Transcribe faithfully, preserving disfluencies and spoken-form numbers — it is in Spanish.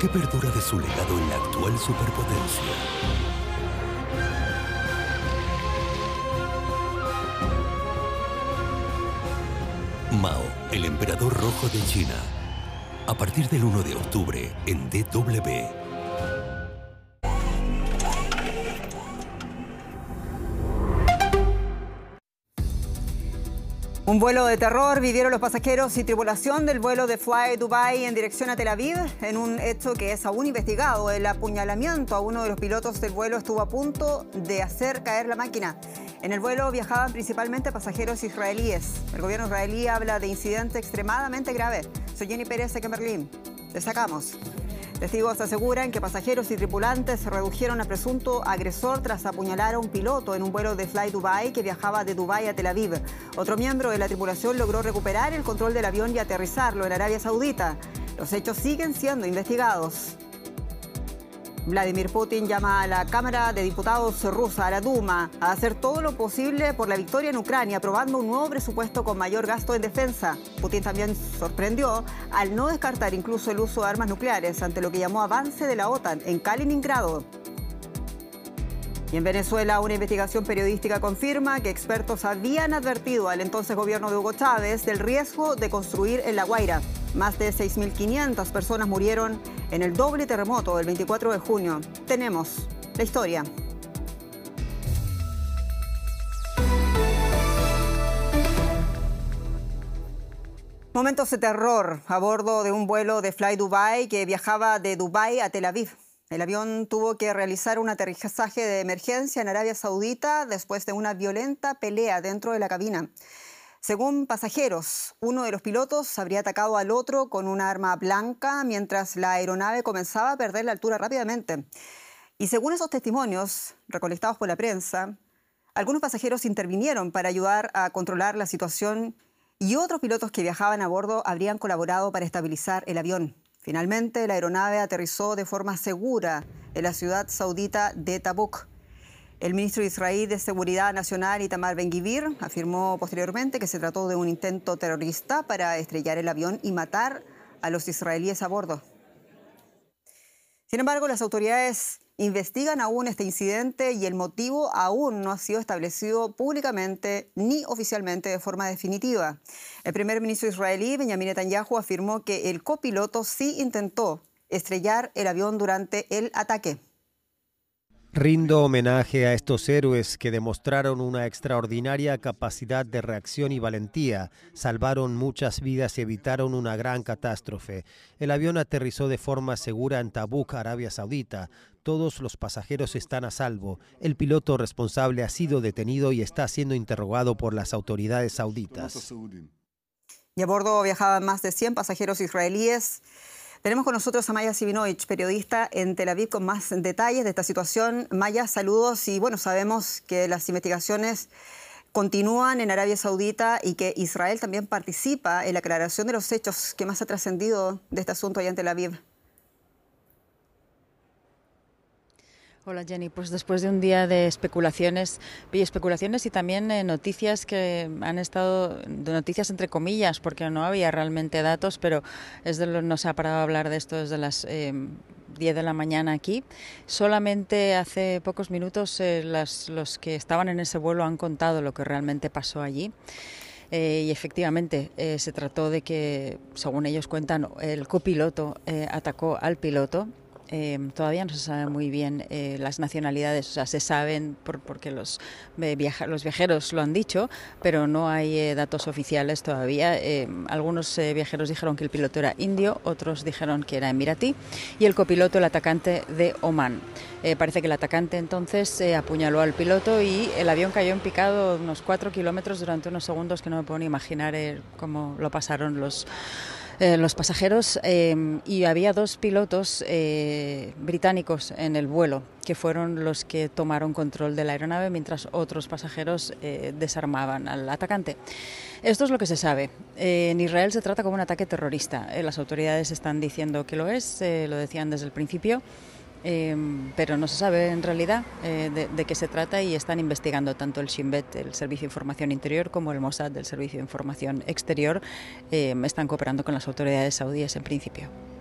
¿qué perdura de su legado en la actual superpotencia? Mao, el emperador rojo de China. A partir del uno de octubre en D W. Un vuelo de terror vivieron los pasajeros y tripulación del vuelo de Fly Dubai en dirección a Tel Aviv, en un hecho que es aún investigado. El apuñalamiento a uno de los pilotos del vuelo estuvo a punto de hacer caer la máquina. En el vuelo viajaban principalmente pasajeros israelíes. El gobierno israelí habla de incidente extremadamente grave. Soy Jenny Pérez de Berlín. Destacamos. Testigos aseguran que pasajeros y tripulantes se redujeron a presunto agresor tras apuñalar a un piloto en un vuelo de Fly Dubai que viajaba de Dubái a Tel Aviv. Otro miembro de la tripulación logró recuperar el control del avión y aterrizarlo en Arabia Saudita. Los hechos siguen siendo investigados. Vladimir Putin llama a la Cámara de Diputados rusa, a la Duma, a hacer todo lo posible por la victoria en Ucrania, aprobando un nuevo presupuesto con mayor gasto en defensa. Putin también sorprendió al no descartar incluso el uso de armas nucleares ante lo que llamó avance de la OTAN en Kaliningrado. Y en Venezuela, una investigación periodística confirma que expertos habían advertido al entonces gobierno de Hugo Chávez del riesgo de construir en La Guaira. Más de seis mil quinientas personas murieron en el doble terremoto del veinticuatro de junio. Tenemos la historia. Momentos de terror a bordo de un vuelo de Fly Dubai que viajaba de Dubái a Tel Aviv. El avión tuvo que realizar un aterrizaje de emergencia en Arabia Saudita después de una violenta pelea dentro de la cabina. Según pasajeros, uno de los pilotos habría atacado al otro con una arma blanca mientras la aeronave comenzaba a perder la altura rápidamente. Y según esos testimonios recolectados por la prensa, algunos pasajeros intervinieron para ayudar a controlar la situación y otros pilotos que viajaban a bordo habrían colaborado para estabilizar el avión. Finalmente, la aeronave aterrizó de forma segura en la ciudad saudita de Tabuk. El ministro israelí de Seguridad Nacional, Itamar Ben-Gvir, afirmó posteriormente que se trató de un intento terrorista para estrellar el avión y matar a los israelíes a bordo. Sin embargo, las autoridades investigan aún este incidente y el motivo aún no ha sido establecido públicamente ni oficialmente de forma definitiva. El primer ministro israelí, Benjamin Netanyahu, afirmó que el copiloto sí intentó estrellar el avión durante el ataque. Rindo homenaje a estos héroes que demostraron una extraordinaria capacidad de reacción y valentía, salvaron muchas vidas y evitaron una gran catástrofe. El avión aterrizó de forma segura en Tabuk, Arabia Saudita. Todos los pasajeros están a salvo. El piloto responsable ha sido detenido y está siendo interrogado por las autoridades sauditas. Y a bordo viajaban más de cien pasajeros israelíes. Tenemos con nosotros a Maya Sibinovich, periodista en Tel Aviv, con más detalles de esta situación. Maya, saludos. Y bueno, sabemos que las investigaciones continúan en Arabia Saudita y que Israel también participa en la aclaración de los hechos. ¿Qué más ha trascendido de este asunto allá en Tel Aviv? Hola Jenny, pues después de un día de especulaciones y especulaciones y también eh, noticias que han estado, de noticias entre comillas, porque no había realmente datos, pero es de lo, no se ha parado a hablar de esto desde las eh, diez de la mañana aquí. Solamente hace pocos minutos eh, las, los que estaban en ese vuelo han contado lo que realmente pasó allí. Eh, y efectivamente eh, se trató de que, según ellos cuentan, el copiloto eh, atacó al piloto. Eh, todavía no se sabe muy bien eh, las nacionalidades, o sea, se saben por, porque los, eh, viaja, los viajeros lo han dicho, pero no hay eh, datos oficiales todavía. Eh, algunos eh, viajeros dijeron que el piloto era indio, otros dijeron que era emiratí y el copiloto el atacante de Omán. Eh, parece que el atacante entonces eh, apuñaló al piloto y el avión cayó en picado unos cuatro kilómetros durante unos segundos que no me puedo ni imaginar eh, cómo lo pasaron los Eh, los pasajeros eh, y había dos pilotos eh, británicos en el vuelo que fueron los que tomaron control de la aeronave mientras otros pasajeros eh, desarmaban al atacante. Esto es lo que se sabe. Eh, en Israel se trata como un ataque terrorista. Eh, las autoridades están diciendo que lo es, eh, lo decían desde el principio. Eh, pero no se sabe en realidad eh, de, de qué se trata y están investigando tanto el Shin Bet, el Servicio de Información Interior, como el Mossad, del Servicio de Información Exterior. Eh, están cooperando con las autoridades saudíes en principio.